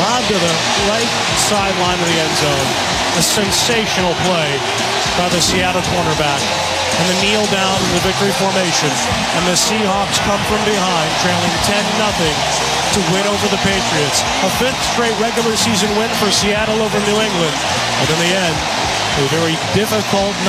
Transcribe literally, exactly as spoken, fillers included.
Lob to the right sideline of the end zone. A sensational play by the Seattle cornerback. And the kneel down in the victory formation. And the Seahawks come from behind, trailing ten nothing to win over the Patriots. A fifth straight regular season win for Seattle over New England. But in the end, a very difficult